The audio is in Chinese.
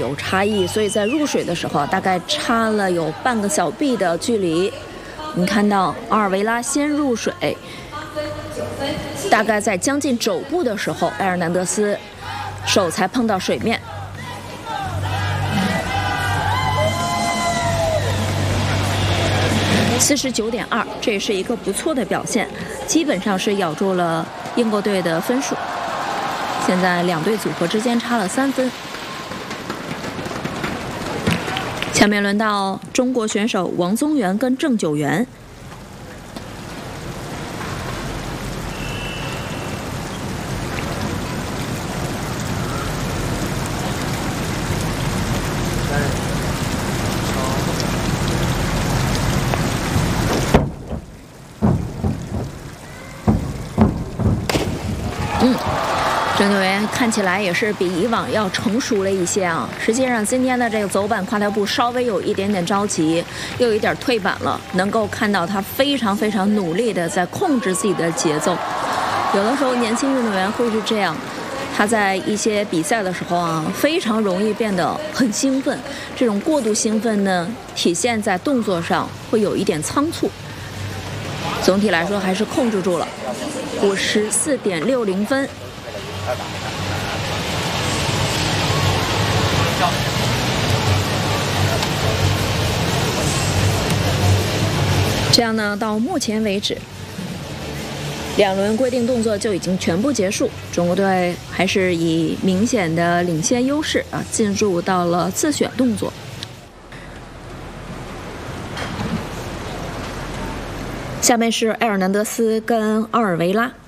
有差异，所以在入水的时候大概差了有半个小臂的距离。你看到奥尔维拉先入水，大概在将近肘部的时候，埃尔南德斯手才碰到水面。49.2，这也是一个不错的表现，基本上是咬住了英国队的分数。现在两队组合之间差了3分。下面轮到中国选手王宗源跟郑九元。郑九元看起来也是比以往要成熟了一些啊。实际上，今天的这个走板跨跳步稍微有一点点着急，又有一点退板了。能够看到他非常非常努力的在控制自己的节奏。有的时候，年轻运动员会是这样，他在一些比赛的时候啊，非常容易变得很兴奋。这种过度兴奋呢，体现在动作上会有一点仓促。总体来说，还是控制住了，54.60分。这样呢，到目前为止，2轮规定动作就已经全部结束。中国队还是以明显的领先优势啊，进入到了自选动作。下面是埃尔南德斯跟奥尔维拉。